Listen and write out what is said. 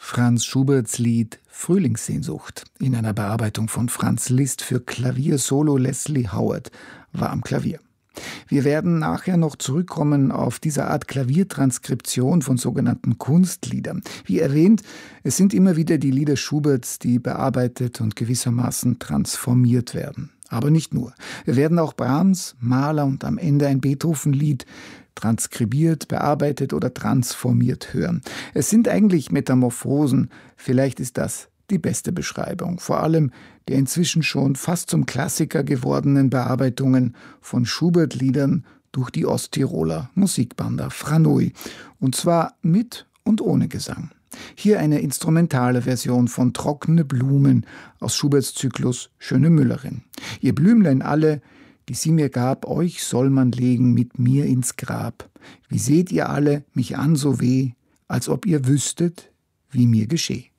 Franz Schuberts Lied »Frühlingssehnsucht« in einer Bearbeitung von Franz Liszt für Klavier Solo Leslie Howard war am Klavier. Wir werden nachher noch zurückkommen auf diese Art Klaviertranskription von sogenannten Kunstliedern. Wie erwähnt, es sind immer wieder die Lieder Schuberts, die bearbeitet und gewissermaßen transformiert werden. Aber nicht nur. Wir werden auch Brahms, Mahler und am Ende ein Beethoven-Lied transkribiert, bearbeitet oder transformiert hören. Es sind eigentlich Metamorphosen. Vielleicht ist das die beste Beschreibung. Vor allem der inzwischen schon fast zum Klassiker gewordenen Bearbeitungen von Schubert-Liedern durch die Osttiroler Musikbanda Franui. Und zwar mit und ohne Gesang. Hier eine instrumentale Version von »Trockene Blumen« aus Schuberts Zyklus »Schöne Müllerin«. Ihr Blümlein alle, die sie mir gab, euch soll man legen mit mir ins Grab. Wie seht ihr alle mich an so weh, als ob ihr wüsstet, wie mir gescheh.